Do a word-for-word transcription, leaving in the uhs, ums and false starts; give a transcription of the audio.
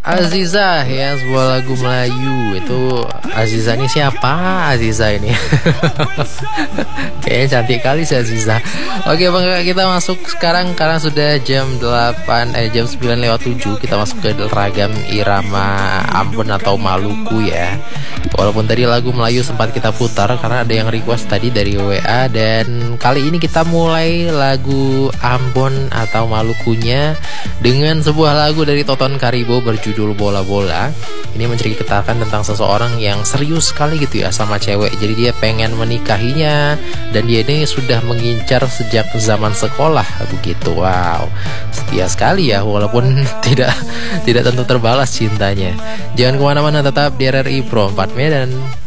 Aziza ya, sebuah lagu Melayu. Itu Aziza ini siapa? Aziza ini kayaknya cantik kali sih Aziza. Oke bang, kita masuk sekarang karena sudah jam delapan eh jam sembilan lewat tujuh. Kita masuk ke ragam irama Ambon atau Maluku ya. Walaupun tadi lagu Melayu sempat kita putar karena ada yang request tadi dari W A. Dan kali ini kita mulai lagu Ambon atau Malukunya dengan sebuah lagu dari Toton Karibo berjudul Bola-Bola. Ini menceritakan tentang seseorang yang serius sekali gitu ya sama cewek. Jadi dia pengen menikahinya dan dia ini sudah mengincar sejak zaman sekolah begitu. Wow, setia sekali ya, walaupun tidak tidak tentu terbalas cintanya. Jangan kemana-mana, tetap di R R I Pro empat Medan.